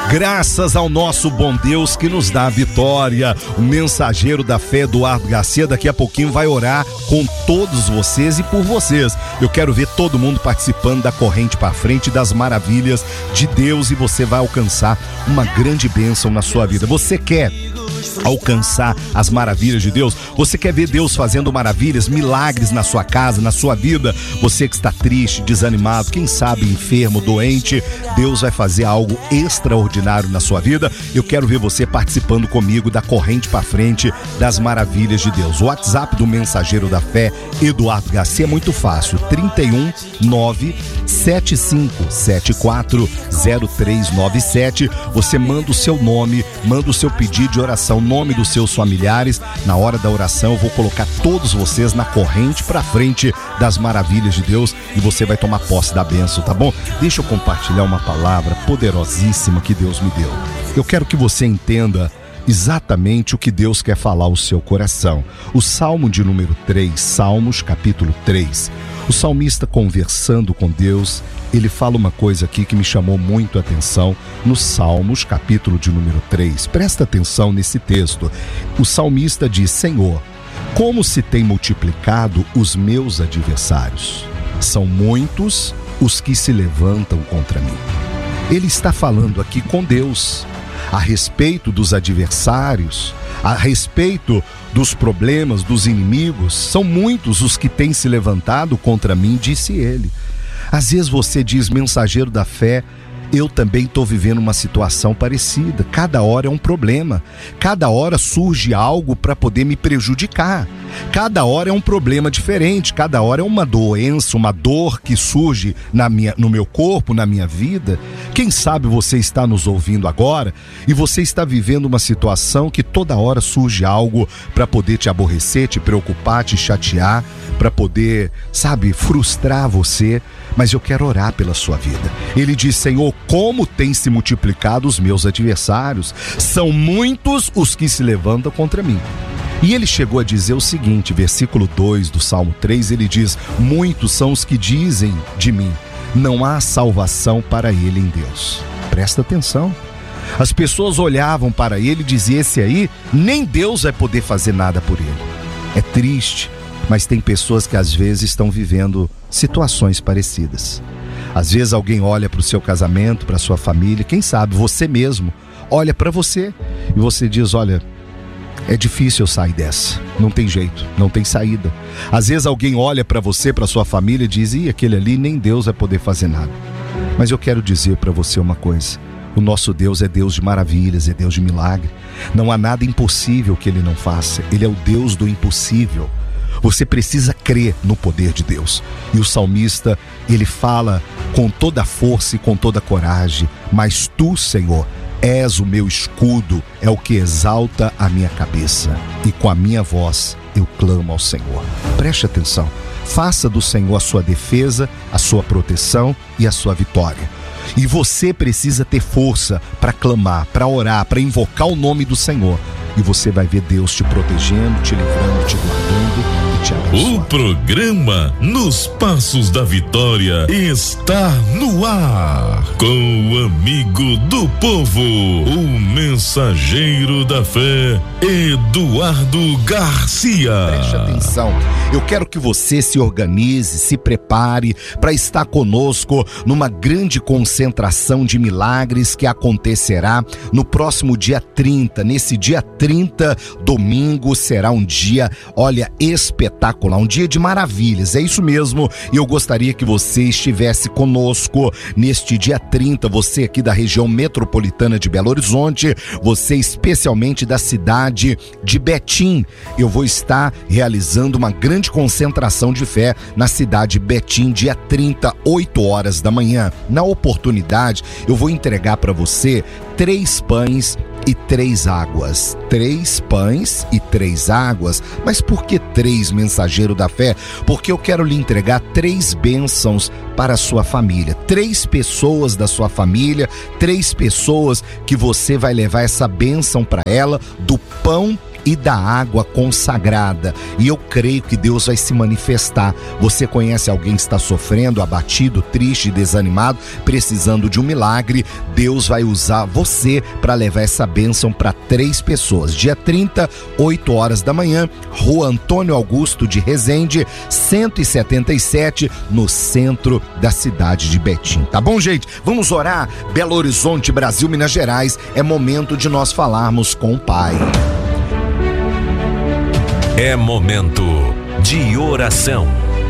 Graças ao nosso bom Deus que nos dá a vitória. O mensageiro da fé, Eduardo Garcia, daqui a pouquinho vai orar com todos vocês e por vocês. Eu quero ver todo mundo participando da corrente para frente, das maravilhas de Deus, e você vai alcançar uma grande bênção na sua vida. Você quer alcançar as maravilhas de Deus? Você quer ver Deus fazendo maravilhas, milagres na sua casa, na sua vida? Você que está triste, desanimado, quem sabe enfermo, doente, Deus vai fazer algo extraordinário na sua vida. Eu quero ver você participando comigo da corrente para frente das maravilhas de Deus. O WhatsApp do mensageiro da fé, Eduardo Garcia, é muito fácil: 31975740397. Você manda o seu nome, manda o seu pedido de oração, nome dos seus familiares. Na hora da oração eu vou colocar todos vocês na corrente para frente das maravilhas de Deus e você vai tomar posse da bênção, tá bom? Deixa eu compartilhar uma palavra poderosíssima que Deus me deu. Eu quero que você entenda exatamente o que Deus quer falar ao seu coração. O Salmo de número 3, Salmos capítulo 3. O salmista, conversando com Deus, ele fala uma coisa aqui que me chamou muito a atenção no Salmos capítulo de número 3. Presta atenção nesse texto. O salmista diz: Senhor, como se tem multiplicado os meus adversários. São muitos os que se levantam contra mim. Ele está falando aqui com Deus a respeito dos adversários, a respeito dos problemas, dos inimigos. São muitos os que têm se levantado contra mim, disse ele. Às vezes você diz: mensageiro da fé, eu também estou vivendo uma situação parecida. Cada hora é um problema. Cada hora surge algo para poder me prejudicar. Cada hora é um problema diferente. Cada hora é uma doença, uma dor que surge no meu corpo, na minha vida. Quem sabe você está nos ouvindo agora e você está vivendo uma situação que toda hora surge algo para poder te aborrecer, te preocupar, te chatear, para poder, frustrar você. Mas eu quero orar pela sua vida. Ele diz: Senhor, como tem se multiplicado os meus adversários. São muitos os que se levantam contra mim. E ele chegou a dizer o seguinte, versículo 2 do Salmo 3, ele diz: muitos são os que dizem de mim, não há salvação para ele em Deus. Presta atenção. As pessoas olhavam para ele e diziam: esse aí, nem Deus vai poder fazer nada por ele. É triste, mas tem pessoas que às vezes estão vivendo situações parecidas. Às vezes alguém olha para o seu casamento, para a sua família, quem sabe você mesmo olha para você e você diz: olha, é difícil eu sair dessa, não tem jeito, não tem saída. Às vezes alguém olha para você, para a sua família e diz: ih, aquele ali nem Deus vai poder fazer nada. Mas eu quero dizer para você uma coisa: o nosso Deus é Deus de maravilhas, é Deus de milagre. Não há nada impossível que Ele não faça. Ele é o Deus do impossível. Você precisa crer no poder de Deus. E o salmista, ele fala com toda a força e com toda a coragem: mas tu, Senhor, és o meu escudo, é o que exalta a minha cabeça, e com a minha voz eu clamo ao Senhor. Preste atenção. Faça do Senhor a sua defesa, a sua proteção e a sua vitória. E você precisa ter força para clamar, para orar, para invocar o nome do Senhor. E você vai ver Deus te protegendo, te livrando, te guardando e te abençoando. O programa Nos Passos da Vitória está no ar. Com o amigo do povo, o mensageiro da fé, Eduardo Garcia. Preste atenção. Eu quero que você se organize, se prepare para estar conosco numa grande concentração de milagres que acontecerá no próximo dia 30. Nesse dia 30, domingo, será um dia, olha, espetacular, um dia de maravilhas, é isso mesmo. E eu gostaria que você estivesse conosco neste dia 30, você aqui da região metropolitana de Belo Horizonte, você especialmente da cidade de Betim. Eu vou estar realizando uma grande concentração de fé na cidade de Betim, dia 30, 8 horas da manhã. Na oportunidade, eu vou entregar para você 3 pães e 3 águas. 3 pães e 3 águas. Mas por que 3, mensageiro da fé? Porque eu quero lhe entregar 3 bênçãos para a sua família. 3 pessoas da sua família, 3 pessoas que você vai levar essa bênção para ela, do pão e da água consagrada. E eu creio que Deus vai se manifestar. Você conhece alguém que está sofrendo, abatido, triste, desanimado, precisando de um milagre? Deus vai usar você para levar essa bênção para 3 pessoas. Dia 30, 8 horas da manhã, Rua Antônio Augusto de Resende, 177, no centro da cidade de Betim. Tá bom, gente? Vamos orar. Belo Horizonte, Brasil, Minas Gerais, é momento de nós falarmos com o Pai. É momento de oração.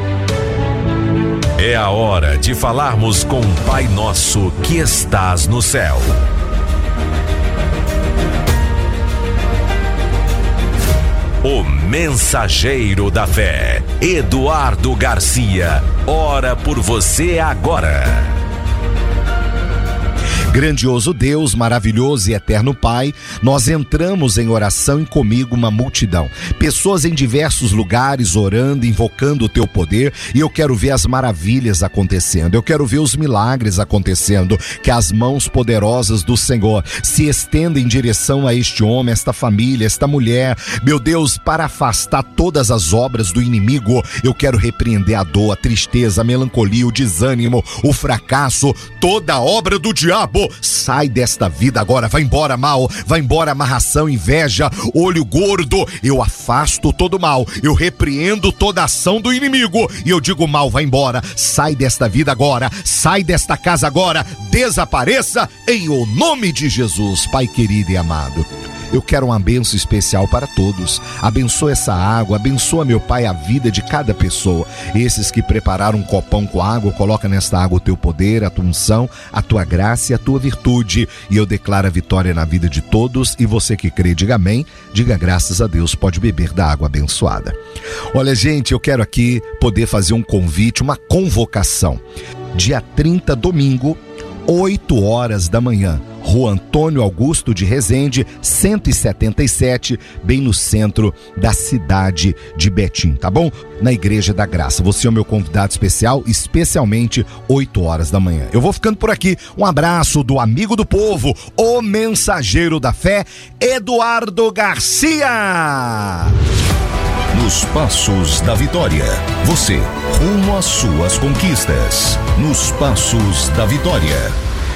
É a hora de falarmos com o Pai Nosso que estás no céu. O mensageiro da fé, Eduardo Garcia, ora por você agora. Grandioso Deus, maravilhoso e eterno Pai, nós entramos em oração e comigo uma multidão. Pessoas em diversos lugares orando, invocando o teu poder, e eu quero ver as maravilhas acontecendo. Eu quero ver os milagres acontecendo, que as mãos poderosas do Senhor se estendem em direção a este homem, esta família, esta mulher. Meu Deus, para afastar todas as obras do inimigo, eu quero repreender a dor, a tristeza, a melancolia, o desânimo, o fracasso, toda a obra do diabo. Sai desta vida agora, vai embora mal, vai embora amarração, inveja, olho gordo. Eu afasto todo mal, eu repreendo toda ação do inimigo e eu digo: mal, vai embora, sai desta vida agora, sai desta casa agora, desapareça em o nome de Jesus. Pai querido e amado, eu quero uma bênção especial para todos. Abençoa essa água, abençoa, meu Pai, a vida de cada pessoa. Esses que prepararam um copão com água, coloca nesta água o teu poder, a tua unção, a tua graça e a tua virtude. E eu declaro a vitória na vida de todos. E você que crê, diga amém, diga graças a Deus, pode beber da água abençoada. Olha, gente, eu quero aqui poder fazer um convite, uma convocação. Dia 30, domingo, 8 horas da manhã, Rua Antônio Augusto de Resende, 177, bem no centro da cidade de Betim, tá bom? Na Igreja da Graça. Você é o meu convidado especial, especialmente 8 horas da manhã. Eu vou ficando por aqui. Um abraço do amigo do povo, o mensageiro da fé, Eduardo Garcia. Nos Passos da Vitória. Você, rumo às suas conquistas. Nos Passos da Vitória.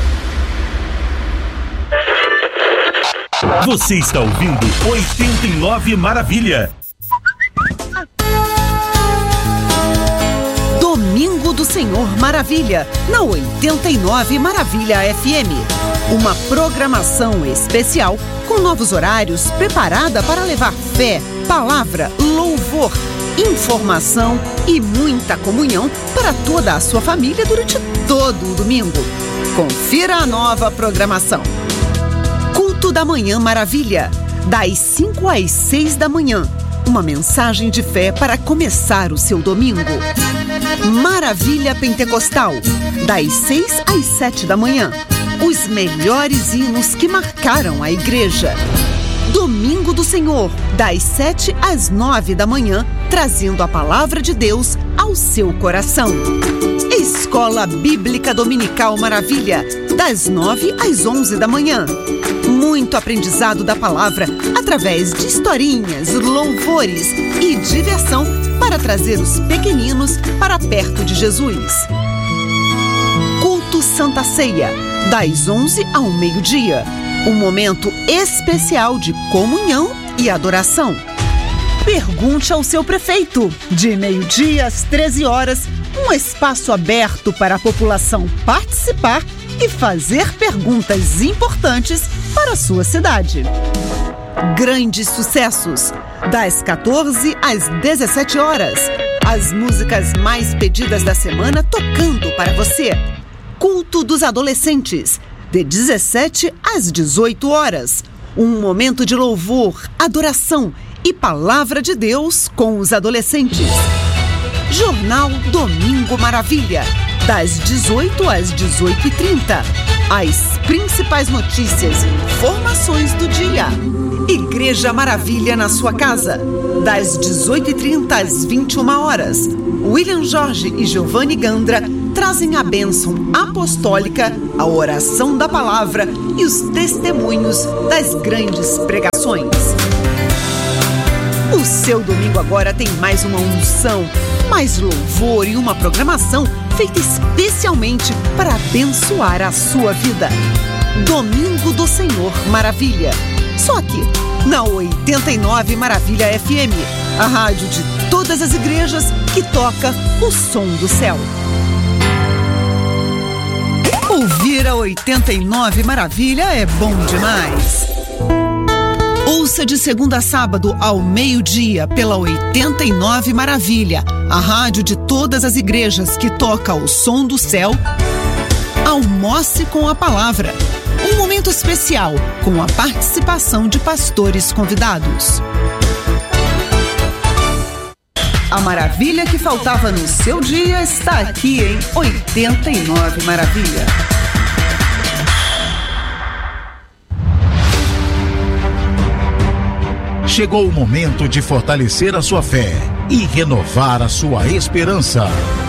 Você está ouvindo 89 Maravilha. Domingo do Senhor Maravilha, na 89 Maravilha FM. Uma programação especial com novos horários, preparada para levar fé, palavra, louvor, informação e muita comunhão para toda a sua família durante todo o domingo. Confira a nova programação. Culto da Manhã Maravilha, das 5 às 6 da manhã. Uma mensagem de fé para começar o seu domingo. Maravilha Pentecostal, das 6 às 7 da manhã. Os melhores hinos que marcaram a igreja. Domingo do Senhor, das 7 às 9 da manhã, trazendo a palavra de Deus ao seu coração. Escola Bíblica Dominical Maravilha, das 9 às 11 da manhã. Muito aprendizado da palavra através de historinhas, louvores e diversão para trazer os pequeninos para perto de Jesus. Culto Santa Ceia, das 11 ao meio-dia. Um momento especial de comunhão e adoração. Pergunte ao seu prefeito, de meio-dia às 13 horas, um espaço aberto para a população participar e fazer perguntas importantes para a sua cidade. Grandes sucessos, das 14 às 17 horas. As músicas mais pedidas da semana tocando para você. Culto dos Adolescentes, de 17 às 18 horas. Um momento de louvor, adoração e palavra de Deus com os adolescentes. Jornal Domingo Maravilha, das 18 às 18h30. As principais notícias e informações do dia. Igreja Maravilha na sua casa, das 18h30 às 21 horas. William Jorge e Giovanni Gandra trazem a bênção apostólica, a oração da palavra e os testemunhos das grandes pregações. O seu domingo agora tem mais uma unção, mais louvor e uma programação feita especialmente para abençoar a sua vida. Domingo do Senhor Maravilha. Só aqui, na 89 Maravilha FM, a rádio de todas as igrejas que toca o som do céu. Ouvir a 89 Maravilha é bom demais. Ouça de segunda a sábado ao meio-dia pela 89 Maravilha, a rádio de todas as igrejas que toca o som do céu. Almoce com a palavra. Um momento especial com a participação de pastores convidados. A maravilha que faltava no seu dia está aqui em 89 Maravilha. Chegou o momento de fortalecer a sua fé e renovar a sua esperança.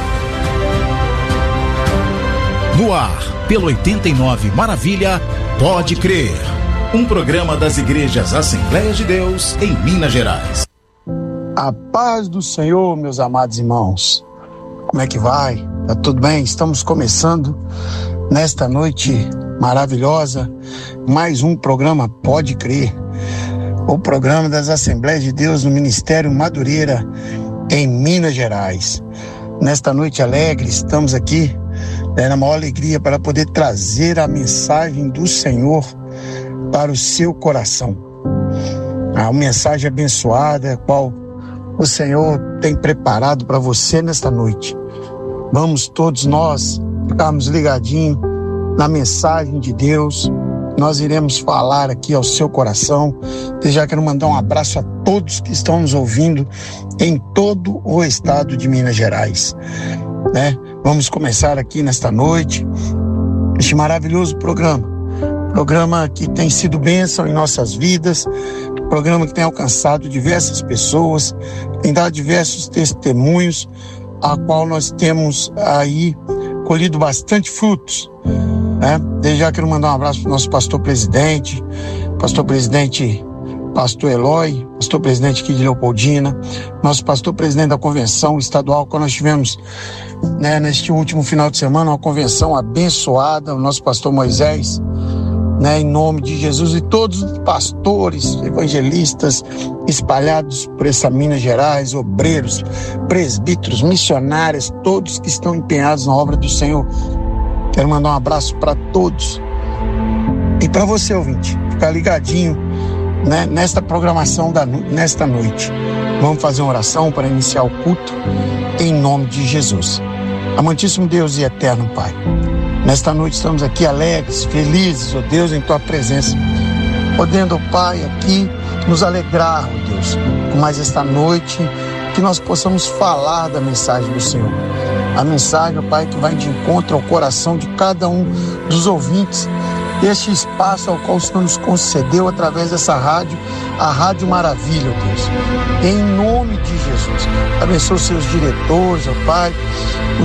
No ar, pelo 89 Maravilha, Pode Crer. Um programa das igrejas Assembleias de Deus em Minas Gerais. A paz do Senhor, meus amados irmãos. Como é que vai? Tá tudo bem? Estamos começando nesta noite maravilhosa mais um programa Pode Crer. O programa das Assembleias de Deus no Ministério Madureira em Minas Gerais. Nesta noite alegre, estamos aqui na maior alegria para poder trazer a mensagem do Senhor para o seu coração. A mensagem abençoada, a qual o Senhor tem preparado para você nesta noite. Vamos todos nós ficarmos ligadinhos na mensagem de Deus. Nós iremos falar aqui ao seu coração. Já quero mandar um abraço a todos que estão nos ouvindo em todo o estado de Minas Gerais. Vamos começar aqui nesta noite este maravilhoso programa que tem sido bênção em nossas vidas, programa que tem alcançado diversas pessoas, tem dado diversos testemunhos, a qual nós temos aí colhido bastante frutos. Desde já quero mandar um abraço para o nosso pastor presidente, pastor Eloy, pastor presidente aqui de Leopoldina, nosso pastor presidente da convenção estadual, quando nós tivemos neste último final de semana uma convenção abençoada, o nosso pastor Moisés, em nome de Jesus, e todos os pastores, evangelistas espalhados por essa Minas Gerais, obreiros, presbíteros, missionários, todos que estão empenhados na obra do Senhor. Quero mandar um abraço para todos. E para você, ouvinte, ficar ligadinho nesta programação nesta noite. Vamos fazer uma oração para iniciar o culto em nome de Jesus. Amantíssimo Deus e eterno Pai, nesta noite estamos aqui alegres, felizes, ó Deus, em Tua presença, podendo, ó Pai, aqui nos alegrar, ó Deus, com mais esta noite, que nós possamos falar da mensagem do Senhor. A mensagem, ó Pai, que vai de encontro ao coração de cada um dos ouvintes, este espaço ao qual o Senhor nos concedeu através dessa rádio, a Rádio Maravilha, ó Deus. Em nome de Jesus, abençoa os seus diretores, ó Pai, o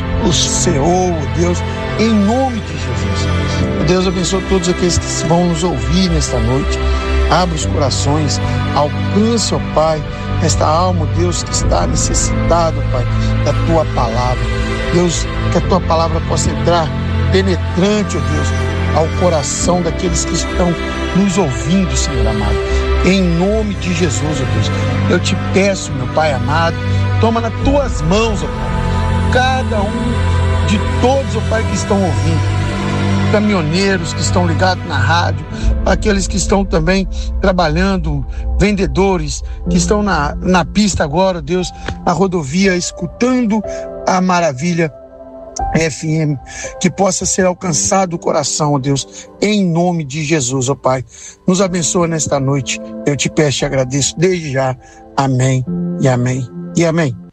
CEO, ó Deus, em nome de Jesus. Ó Deus, abençoa todos aqueles que vão nos ouvir nesta noite. Abra os corações, alcance, ó Pai, esta alma, ó Deus, que está necessitada, ó Pai, da Tua palavra. Deus, que a Tua palavra possa entrar penetrante, ó Deus, ao coração daqueles que estão nos ouvindo, Senhor amado. Em nome de Jesus, ó Deus, eu te peço, meu Pai amado, toma nas Tuas mãos, ó Pai, cada um de todos, ó Pai, que estão ouvindo, caminhoneiros que estão ligados na rádio, aqueles que estão também trabalhando, vendedores que estão na pista agora, Deus, na rodovia, escutando a Maravilha FM, que possa ser alcançado o coração, ó Deus, em nome de Jesus, ó Pai. Nos abençoa nesta noite, eu te peço e agradeço desde já. Amém e amém e amém.